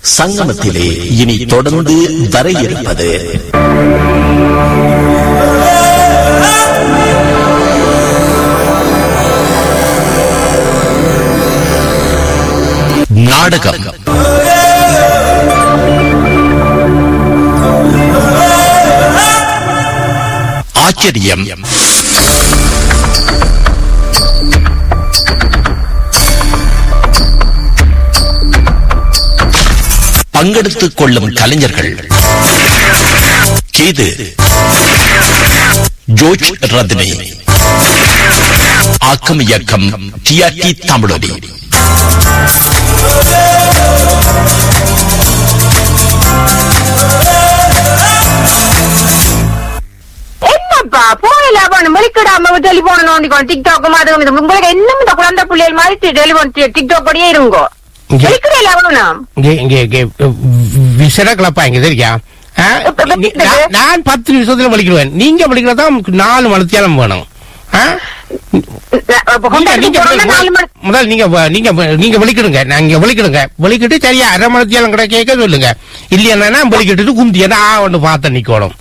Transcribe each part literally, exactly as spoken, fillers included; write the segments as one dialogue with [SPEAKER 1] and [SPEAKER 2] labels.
[SPEAKER 1] சங்கமத்திலே இனி தொடர்ந்து வர இருப்பது நாடகம். ஆச்சரியம். பங்கெடுத்துக் கொள்ளும் கலைஞர்கள் கேது, ஜோர்ஜ் ரத்னே, ஆக்கம் இயக்கம் டிஆர்டி தமிழொலி.
[SPEAKER 2] என்னப்பா போயில வெளிக்கிடாம டெலிபோன் நோண்டிக்கணும் டிக்டாக் மாதிரி உங்களுக்கு என்ன இந்த குழந்தை பிள்ளைகள் மாதிரி டெலிபோன் டிக்டாக் படியே இருங்கோ
[SPEAKER 3] விசர கிளப்பாங்க தெரியா? நான் பத்து நிமிஷத்துல வலிக்கிடுவேன். நீங்க வலிக்கிறதா நாலு மணித்தியாலம் வேணும். முதல் நீங்க நீங்க நீங்க வலிக்கிடுங்க. நாங்க வலிக்கிடுங்க வலிக்கிட்டு சரியா அரை மணித்தியாலம் கூட கேட்க சொல்லுங்க. இல்லையா வலிக்கிட்டு குந்தியா ஒண்ணு பார்த்த நிக்கணும்.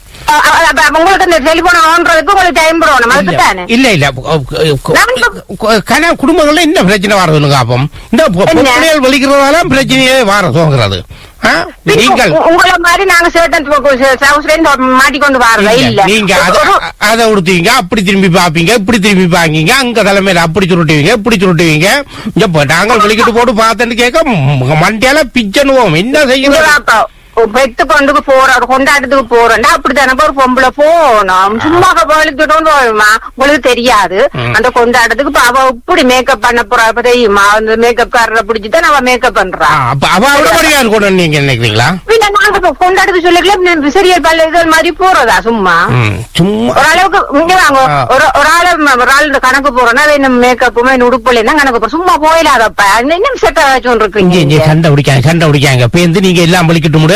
[SPEAKER 3] இல்ல இல்ல குடும்பங்கள்ல என்ன பிரச்சனை வரதுன்னு காப்போம். இந்த பிள்ளைகள் வலிக்கிறதால பிரச்சனையே வர தோங்குறது. நீங்கள்
[SPEAKER 2] உங்களை மாதிரி நாங்க மாட்டிக்கொண்டு வரல.
[SPEAKER 3] நீங்க அதை உடுத்துவீங்க, அப்படி திரும்பி பாப்பீங்க, இப்படி திரும்பி பாக்கீங்க, அங்க தலைமையில அப்படி சுருட்டுவீங்க, இப்படி சுருட்டுவீங்க. நாங்கள் வலிக்கிட்டு போட்டு பார்த்தேன்னு கேட்க மண்டையால பிச்சனுவோம். என்ன செய்யணும்?
[SPEAKER 2] பெத்து கொண்டு போறோம், கொண்டாட்டத்துக்கு போறோம்னா அப்படித்தானே ஒரு பொம்பளை போனோம். சும்மா வலிக்கிட்டோம் போயுமா உங்களுக்கு தெரியாது. அந்த கொண்டாட்டத்துக்கு அவ இப்படி மேக்கப் பண்ண போறா தெரியுமா? அந்த மேக்கப் காரரை பிடிச்சுதான் அவ மேக்கப் பண்றான்.
[SPEAKER 3] நீங்க நினைக்கிறீங்களா?
[SPEAKER 2] இல்ல நாங்க கொண்டாட்டத்துக்கு சொல்லிக்கலாம் சரியல் பல்ல இது மாதிரி போறதா சும்மா
[SPEAKER 3] சும்மா
[SPEAKER 2] ஓரளவுக்கு இங்க வாங்க. ஒரு ஆளு ஒரு ஆள் கணக்கு போறோம்னா என்ன மேக்கப்புமே உடுப்புல கணக்கு போறோம். சும்மா போயிடாதப்ப என்ன செட்ட வச்சு இருக்கீங்க.
[SPEAKER 3] சண்டை பிடிக்காங்க சண்டை பிடிக்காங்க. இப்ப வந்து நீங்க எல்லாம் வலிக்கிட்டு முடியாது.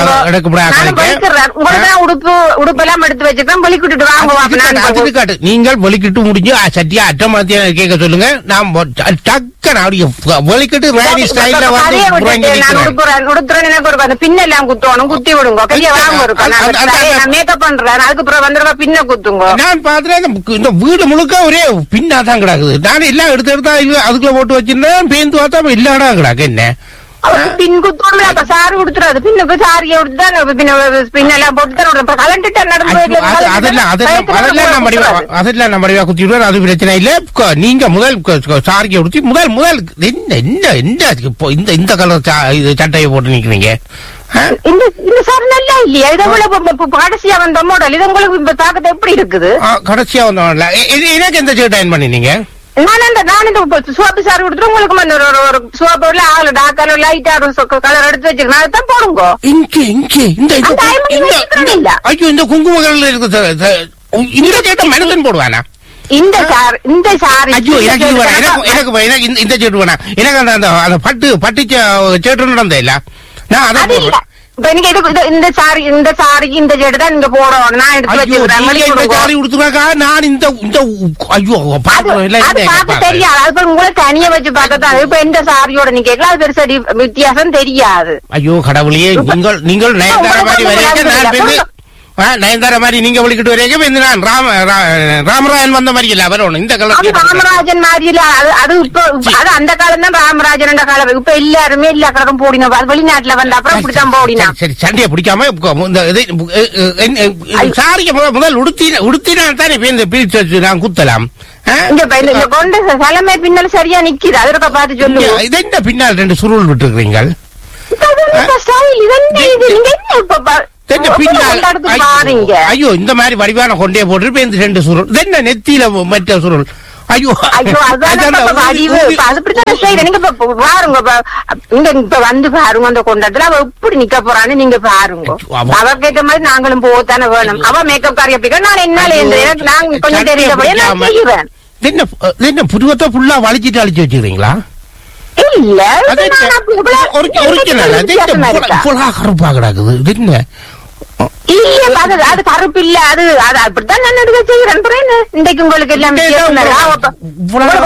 [SPEAKER 3] நீங்கள் வலிக்கிட்டு முடிஞ்சு சட்டியா அட்ட மாத்தியா கேட்க சொல்லுங்க. நான் வலிக்கிட்டு
[SPEAKER 2] பின்னெல்லாம் குத்தணும் குத்தி விடுங்க. பின்ன குத்துங்க.
[SPEAKER 3] நான் பாத்துறேன் இந்த வீடு முழுக்க ஒரே பின்னாதான் கிடக்குது. நான் எல்லாம் எடுத்து எடுத்தா அதுக்குள்ள போட்டு வச்சிருந்தேன். பேந்து பார்த்தா எல்லா இடம் கிடக்கு. என்ன
[SPEAKER 2] பின் குத்தோம்ல அப்ப சாரு கொடுத்துறாது. பின்ன போய் சாரியை விட்டுதான் பின்னெல்லாம் போட்டுதான் கலந்துட்டு
[SPEAKER 3] அதெல்லாம் நம்ம வடிவா குத்தி விடுவார். அது பிரச்சனை இல்ல. நீங்க முதல் சாரியை உடுத்தி முதல் முதல் என்ன என்ன என்ன இந்த இந்த கலர் சட்டையை போட்டு நிக்கிறீங்க.
[SPEAKER 2] இந்த சார் நல்லா இல்லையா? இது கடைசியா வந்த மாடல். இது உங்களுக்கு தாக்கத்தை எப்படி இருக்குது?
[SPEAKER 3] கடைசியா வந்த மாடல். எனக்கு எந்த ஷர்ட் அயன் பண்ணீங்க?
[SPEAKER 2] நான் இந்த நான் இந்த சோப்பு சாரி கொடுத்துட்டு உங்களுக்கு ஒரு சோப்புல ஆளு டாக்கர் லைட்டா கலர் எடுத்து வச்சிருக்கேன். அதான் போடுங்க.
[SPEAKER 3] இங்கே இங்கே இந்த ஐயோ இந்த குங்கும கலர்ல இருக்கு. இந்த சேட்டை மனுஷன் போடுவானா?
[SPEAKER 2] இந்த சார் இந்த சாரி
[SPEAKER 3] ஐயோ எனக்கு எனக்கு எனக்கு இந்த சேட்டு வேணா. எனக்கு அந்த அந்த பட்டு பட்டு சேட்டு நடந்த இல்ல. நான் அதான்
[SPEAKER 2] இந்த சாரி இந்த சாரிக்கு இந்த ஜெட்டு தான் நீங்க போடணும். நான் எடுத்து வச்சிருக்கேன்.
[SPEAKER 3] நான் இந்த ஐயோ
[SPEAKER 2] தெரியாது. அது உங்களை தனியா வச்சு பார்த்தா இப்ப எந்த சாரியோட நீங்க கேட்கலாம். அது பெருசடி வித்தியாசம் தெரியாது.
[SPEAKER 3] ஐயோ கடவுளையே. நீங்கள் நீங்கள் நயன்தாரா மாதிரி வரீங்க. நயன்தாரா மாதிரி நீங்க வலிக்கிட்டு வரீங்க. நான் ராம ராமராஜன் வந்த மாதிரி இல்ல வரணும். இந்த கலர்
[SPEAKER 2] ராமராஜன் மாதிரி இல்ல. அது இப்ப அது அந்த காலம் தான் ராமராஜன் காலம். இப்ப எல்லாருமே எல்லா கலரும் போடினோம். வெளிநாட்டுல வந்த அப்புறம் இப்படித்தான் போடினா.
[SPEAKER 3] சரி சண்டையை பிடிக்காம சாரிக்கு முதல் உடுத்தி உடுத்தினால் தானே பிரிச்சு நான் குத்தலாம்.
[SPEAKER 2] தலைமை பின்னல் சரியா நிக்குது. அதற்க பார்த்து சொல்லுங்க.
[SPEAKER 3] இது என்ன பின்னால் ரெண்டு சுருள் விட்டு இருக்கீங்க? ஐயோ இந்த மாதிரி வடிவான கொண்டே போட்டு இந்த ரெண்டு சுருள் என்ன நெத்தியில மற்ற சுருள். ஐயோ
[SPEAKER 2] இப்ப வந்து பாருங்க அந்த கொண்டாட்டத்துல அவ எப்படி நிக்க போறான்னு நீங்க பாருங்க. அவ கேட்ட மாதிரி நாங்களும் போத்தானே வேணும். அவ மேக்கப் காரி அப்படி நான் என்னால நான் கொஞ்சம் தெரியல.
[SPEAKER 3] என்ன புதுவத்தை ஃபுல்லா வலிச்சிட்டு அழிச்சு வச்சுக்கிறீங்களா?
[SPEAKER 2] இல்ல
[SPEAKER 3] கருப்பா கிடக்குது. என்ன
[SPEAKER 2] அது கருப்பு இல்ல. அது அப்படித்தான் நான் எடுக்க செய்யறேன். இன்றைக்கு உங்களுக்கு எல்லாம்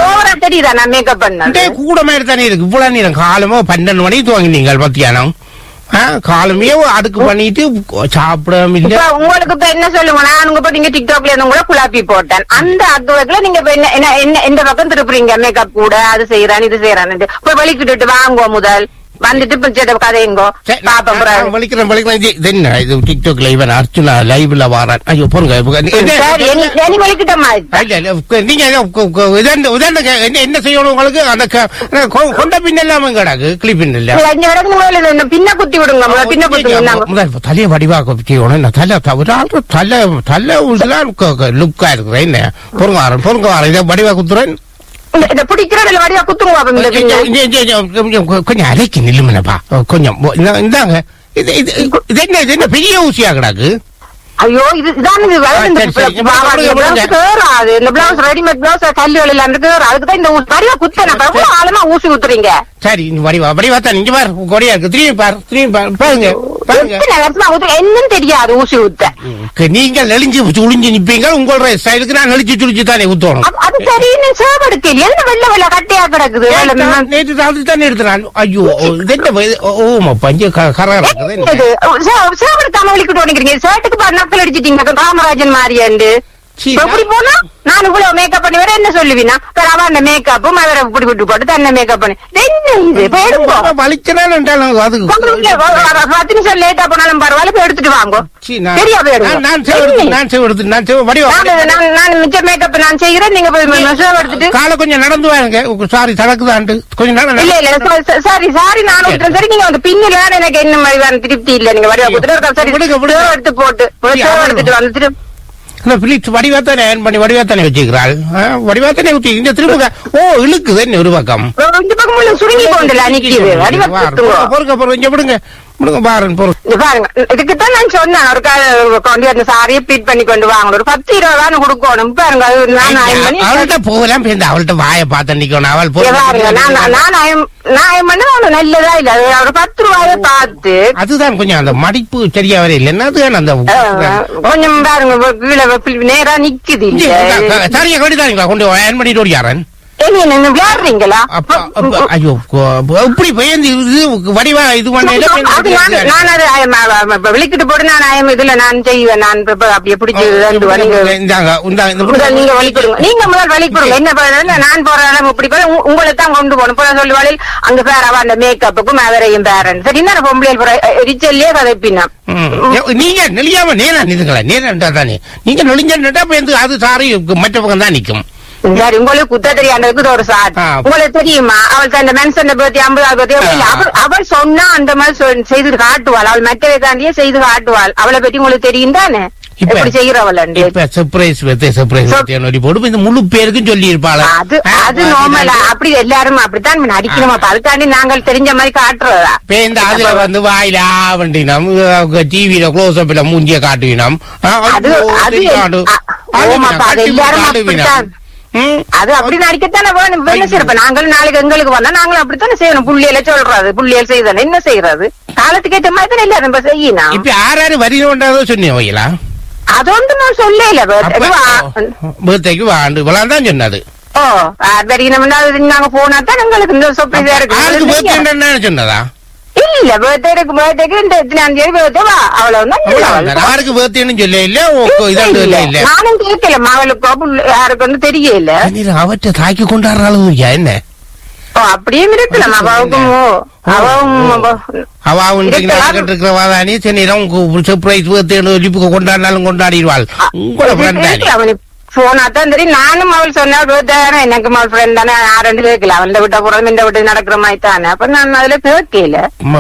[SPEAKER 3] தெரியுதா? நான் மேக்கப் பண்ண கூட மாதிரி தானே இருக்கு. இவ்வளவு நேரம் காலமோ பன்னெண்டு மணிக்கு துவங்கினீங்க மத்தியானம். காலமே அடுக்கு பண்ணிட்டு சாப்பிடாம இல்ல.
[SPEAKER 2] உங்களுக்கு இப்ப என்ன சொல்லுங்க, நான் உங்க நீங்க டிக்டாக்ல இருந்து கூட குழப்பி போட்டேன். அந்த அத்துவத்துல நீங்க என்ன என்ன எந்த பக்கம் திருப்புறீங்க? மேக்கப் கூட அது செய்யறான் இது செய்யறான்னு போய் வலிக்கிட்டு வாங்குவோம் முதல் வந்துட்டு கதைங்கோ பாப்போம்.
[SPEAKER 3] வலிக்கிறேன் வலிக்கிறேன் என்ன இது டிக்டாக் லைவ் அர்ச்சுனா லைவ்ல வாரான். ஐயோ போருங்க நீங்க என்ன செய்யணும் உங்களுக்கு? அந்த கொண்ட பின் இல்லாம கிடக்கு கிளி பின் இல்ல
[SPEAKER 2] பின்ன குத்தி விடுங்க. பின்ன குத்தி
[SPEAKER 3] தலையை வடிவாக செய்யணும். தலை தவிர தலை தலை லுக்கா இருக்கிறேன். என்ன பொருங்க வாரன் பொருங்க வாரன் இதை வடிவா குத்துறேன். கொஞ்சம் அரைக்கு நில்லுமனப்பா கொஞ்சம் இந்தாங்க. இது என்ன இது என்ன பெரிய ஊசியா கிடாக்கு?
[SPEAKER 2] ஐயோ இதுதான் இந்த பிளவுஸ் ரெடிமேட் பிளவுஸ் கல்லுகள் எல்லாம் இருக்கு. அதுக்குதான் இந்த வடிவா குத்த ஆழமா ஊசி குத்துறீங்க.
[SPEAKER 3] சரி வடிவா வடிவா தான் நீங்க பாரு கொடியா இருக்கு. திரும்பி பாரு திரும்பி பாருங்க பாருங்க
[SPEAKER 2] என்னன்னு தெரியாது ஊசி ஊத்த.
[SPEAKER 3] நீங்க நெளிஞ்சு உளிஞ்சு நிப்பீங்க. உங்களோட ஸ்டைலுக்கு நான் நெளிச்சு சுளிச்சு தானே ஊத்தணும்.
[SPEAKER 2] அது சரி சேவடுக்கு என்ன வெள்ள வெள்ள கட்டையா கிடக்குது.
[SPEAKER 3] நேற்று சாப்பிட்டு தானே எடுத்துறான். ஐயோ ஓமா பஞ்சு கரா இருக்குது.
[SPEAKER 2] சேவடுக்காம வலிக்கிட்டு நிக்கிறீங்க. சேட்டுக்கு பாரு நக்கல் அடிச்சிட்டீங்க காமராஜன் மாதிரியாண்டு. எப்படி போனா நான் இவ்வளவு மேக்கப் பண்ணி வர என்ன சொல்லுவீனா? அவன் மேக்கப்பும் அவரை இப்படி விட்டு போட்டு தன்னை மேக்கப் பண்ணி என்ன இது பத்து நிமிஷம் லேட்டா போனாலும் பரவாயில்ல எடுத்துட்டு வாங்க. நான் மிச்ச மேக்கப் நான் செய்கிறேன். நீங்க எடுத்துட்டு
[SPEAKER 3] காலை கொஞ்சம் நடந்து வாங்க. சாரி தடக்குதாண்டு கொஞ்சம்
[SPEAKER 2] இல்ல இல்ல சாரி சாரி நான் சரி நீங்க வந்து பின்னில எனக்கு என்ன மாதிரி திருப்தி இல்ல. நீங்க வடிவா கொடுத்துட்டு சரி எடுத்து போட்டு எடுத்துட்டு வந்துட்டு
[SPEAKER 3] வடிவாத்தானே பண்ணி வடிவாத்தானே வச்சுக்கிறாள். வடிவாத்தானே ஊத்தி இந்த திரும்ப ஓ இழுக்குது என்ன ஒரு பக்கம்
[SPEAKER 2] சுருங்கி கொண்டு
[SPEAKER 3] பொறுக்க பொறுங்க இங்க விடுங்க விடுங்க பாருங்க பொறுங்க
[SPEAKER 2] பாருங்க. இதுக்குதான் நான் சொன்னேன் ஒரு கொண்டு அந்த சாரியை பீட் பண்ணி கொண்டு வாங்கணும். ஒரு பத்து இருபது தான் கொடுக்கணும். பாருங்க
[SPEAKER 3] அவள்கிட்ட போகலாம் பேருந்து அவள்கிட்ட வாயை பார்த்து நிக்கணும். அவள்
[SPEAKER 2] நான் பண்ண நல்லதா இல்ல ஒரு பத்து ரூபாய பார்த்து
[SPEAKER 3] அதுதான் கொஞ்சம் அந்த மடிப்பு சரியா வர இல்லைன்னா அதுதான் அந்த
[SPEAKER 2] கொஞ்சம் பாருங்க நேரா நிக்குது.
[SPEAKER 3] சரியா கடிதாங்களா கொண்டு ஏன் பண்ணிட்டு ஓடியாரன்
[SPEAKER 2] விளையாடுறீங்களா?
[SPEAKER 3] ஐயோ இப்படி பயந்து வடிவா இது
[SPEAKER 2] விളിக்கிட்டு போட்டு நான் இதுல நான் செய்வேன். நான் அப்படியே பிடிச்சி நீங்க வழி கொடுங்க. நீங்க முதல் வழி கொடுங்க. என்ன பண்ண நான் போறதால இப்படி போய் உங்களை தான் கொண்டு போகணும். போற சொல்லி வழியில் அங்க பேர் அவ அந்த மேக்கப்புக்கும் அவரையும் பேரன் சரி என்ன பொம்பளை ரிச்சல்லே கதைப்பினா
[SPEAKER 3] நீங்க நெளியாம நேரா நிதுங்களா நேரா தானே நீங்க நெளிஞ்சா அது சாரி மற்ற பக்கம் தான் நிக்கும்.
[SPEAKER 2] சரி உங்களுக்கு குத்த தெரியாண்டதுக்கு ஒரு சாட் உங்களுக்கு தெரியுமா? அவளுக்கு அந்த மென்சன் பத்தி ஐம்பதாவது பத்தி அவள் அவள் சொன்னா அந்த மாதிரி செய்து காட்டுவாள். அவள் மற்றவை தாண்டியே செய்து காட்டுவாள். அவளை பத்தி உங்களுக்கு தெரியும் தானே எப்படி செய்யறவள்
[SPEAKER 3] முழு பேருக்கும் சொல்லி இருப்பாள்.
[SPEAKER 2] அது அது நார்மலா அப்படி எல்லாரும் அப்படித்தான் அடிக்கணுமா? அதுக்காண்டி நாங்கள் தெரிஞ்ச மாதிரி காட்டுறதா
[SPEAKER 3] அதுல வந்து வாயில ஆவண்டினம் டிவியில க்ளோஸ் அப்ல மூஞ்சிய காட்டுவினம்.
[SPEAKER 2] அது அது எல்லாரும் அப்படித்தான். அது அப்படி நடிக்கத்தானே வேணும். என்ன செய்யறப்ப நாங்களும் நாளைக்கு எங்களுக்கு வந்தா நாங்களும் அப்படித்தானே செய்யணும். புள்ளியில சொல்றது புள்ளியல் செய்தானே என்ன செய்யறது? காலத்துக்கு ஏற்ற மாதிரி தானே இல்ல நம்ம செய்யணும்.
[SPEAKER 3] இப்ப யாராரு வரீங்கன்றதோ சொன்னீங்களா?
[SPEAKER 2] அது வந்து நான் சொல்லல
[SPEAKER 3] பர்த்டேக்கு வாண்டு இவ்வளவுதான் சொன்னது.
[SPEAKER 2] ஓ நாங்க போனா தான் எங்களுக்கு இந்த சொப்பா
[SPEAKER 3] இருக்கு சொன்னதா?
[SPEAKER 2] இல்ல பர்த்டேக்கு பர்த்டேக்கு இந்த எத்தனாம் தேதி பர்த்டே வா அவ்வளவுதான்.
[SPEAKER 3] யாருக்கு பர்த்டேன்னு சொல்ல இல்ல
[SPEAKER 2] நானும் கேட்கல. மகளுக்கு யாருக்கு வந்து தெரியல.
[SPEAKER 3] அவற்றை தாக்கி கொண்டாடுறாலும் என்ன
[SPEAKER 2] அப்படியே இருக்கலாம். அவாவுக்கும்
[SPEAKER 3] இருக்கிறவாதானே சென்னையில சர்ப்ரைஸ் பர்த்டே கொண்டாடினாலும் கொண்டாடிடுவாள். உங்களோட
[SPEAKER 2] போனாதான் தெரியும். நானும் அவள் சொன்னா எனக்கு அவள் ஃப்ரெண்ட் தானே ரெண்டு கேட்கல. அவன் விட்ட போறது இந்த விட்டு நடக்கிற மாதிரி தானே. அப்ப நான் அதுல கேட்கல.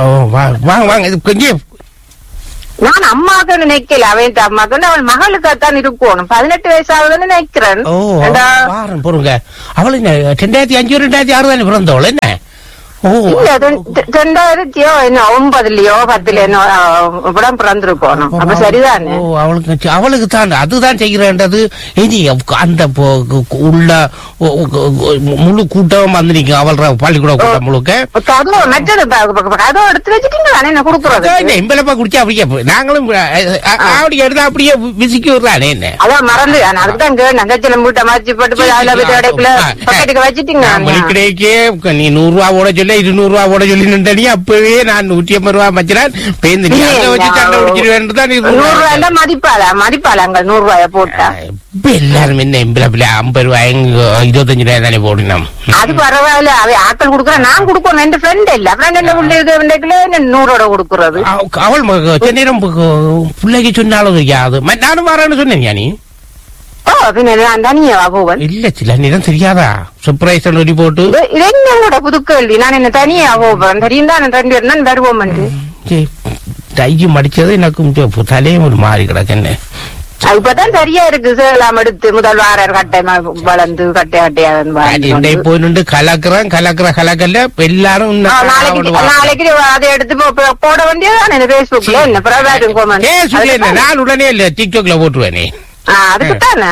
[SPEAKER 2] நான் அம்மாக்கு நினைக்கல. அவன் அம்மாக்கு அவள் மகளுக்காத்தான் இருக்கணும். பதினெட்டு வயசாகுதுன்னு நினைக்கிறேன்.
[SPEAKER 3] பொருங்க அவளு ரெண்டாயிரத்தி அஞ்சு ரெண்டாயிரத்தி ஆறு தானே பிறந்தவள் என்ன?
[SPEAKER 2] ரெண்டாயிரத்தியோ என்ன ஒன்பதுலயோ பத்துலயோ இப்பதான் பிறந்திருக்கணும். அப்ப சரிதானே?
[SPEAKER 3] அவளுக்கு அவளுக்கு தான் அதுதான் செய்கிறேன்றது. இனி அந்த உள்ள முழு கூட்டம் வந்து நீங்க அவள் பள்ளிக்கூட கூட்டம் முழுக்க
[SPEAKER 2] மற்றது கதவை எடுத்து வச்சுட்டீங்களா என்ன கொடுக்குறது?
[SPEAKER 3] எம்பலப்பா குடிச்சா அப்படியே நாங்களும் அப்படி எடுத்தா அப்படியே விசிக்கி விடுறானே என்ன?
[SPEAKER 2] அதான் மறந்து அதுக்குதான் நகைச்சல மூட்டை மாற்றி போட்டு அதுல பக்கெட்டுக்கு வச்சுட்டீங்க.
[SPEAKER 3] நீ நூறு ரூபா ஓட சொல்ல இருநூறு ரூபா போட சொல்லி நின்றனி அப்பவே நான் நூற்றி ஐம்பது ரூபா மச்சினான் பேருந்து நீ அதை வச்சு சண்டை பிடிச்சிருவேன் தான்
[SPEAKER 2] நூறு ரூபாய் மதிப்பாளா மதிப்பாளாங்க நூறு ரூபாய போட்டா
[SPEAKER 3] இப்ப எல்லாரும் என்ன எம்பிளப்பில ஐம்பது ரூபாய் இருபத்தஞ்சு ரூபாய் தானே போடணும்.
[SPEAKER 2] அது பரவாயில்ல அவ ஆக்கள் குடுக்கற நான் குடுக்கணும் என் ஃப்ரெண்ட் இல்ல ஃப்ரெண்ட் என்ன பிள்ளைக்கு நூறோட குடுக்கறது
[SPEAKER 3] அவள் சென்னையிடம் பிள்ளைக்கு சொன்னாலும் தெரியாது நானும் வரேன்னு சொன்னேன் நீ
[SPEAKER 2] ஓ பின்ன நான் தனியா போவன்
[SPEAKER 3] இல்ல சில நேரம் தெரியாதா சர்ப்ரைஸ் ஒடி போட்டு
[SPEAKER 2] இது என்னோட புது கேள்வி நான் என்ன தனியா போவேன் தெரியும் தான் ரெண்டு பேரும் தான் வருவோம்
[SPEAKER 3] டையும் அடிச்சது எனக்கு தலையும் ஒரு மாறி கிடக்கு என்ன
[SPEAKER 2] இப்பதான் சரியா இருக்கு சேலாம் எடுத்து முதல் வாரர் கட்டை வளர்ந்து கட்டை கட்டையா
[SPEAKER 3] போயிட்டு கலக்குறேன் கலக்குற கலக்கல்ல எல்லாரும்
[SPEAKER 2] நாளைக்கு நாளைக்கு அதை எடுத்து போட வேண்டியதான் பேஸ்புக்ல என்ன பிரபாரம்
[SPEAKER 3] நான் உடனே இல்ல டிக்டாக்ல போட்டுருவேனே
[SPEAKER 2] அதுக்குத்தானே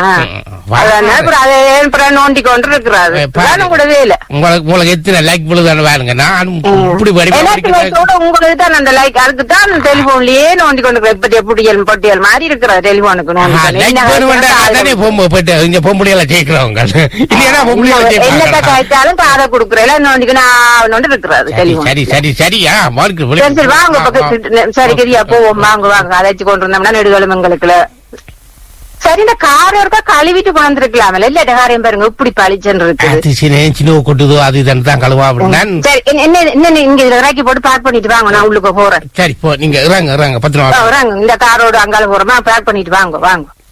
[SPEAKER 2] நோண்டி கொண்டு இருக்கிறாரு கூட வேலை
[SPEAKER 3] உங்களுக்கு எத்தனை லைக் பொழுதான வேணுங்க நான் இப்படி
[SPEAKER 2] உங்களுக்கு தான் அந்த லைக் அதுக்கு தான் டெலிபோன்லயே நோண்டி கொண்டு எப்படி புடியல் பட்டியல் மாதிரி இருக்கிறாரு டெலிபோனுக்கு
[SPEAKER 3] பொம்பளையில கேட்கிறவங்க
[SPEAKER 2] என்ன காய்ச்சாலும் காதை கொடுக்குறேன் நோண்டிக்கணும் இருக்கிறாரு
[SPEAKER 3] சரி சரி சரியா
[SPEAKER 2] சரி வாங்க சரி சரியா போவோம் வாங்க வாங்க அழைச்சு கொண்டு வந்தோம்னா நெடுகளும் எங்களுக்கு சரி இந்த கார் இருக்கா கழுவிட்டு கொண்டிருக்கலாம் இல்ல காரையும் பாருங்க இப்படி பழிச்சுன்னு இருக்கு
[SPEAKER 3] சின்ன கொட்டுதோ அது தான் கழுவா
[SPEAKER 2] சரி என்ன என்ன இங்க இறக்கி போட்டு பேக் பண்ணிட்டு வாங்க நான் உள்ளுக்கு போறேன்
[SPEAKER 3] சரி போ நீங்க இறங்க இறங்க பத்திரம்
[SPEAKER 2] இந்த காரோட அங்கால போறோமா பேக் பண்ணிட்டு வாங்க வாங்க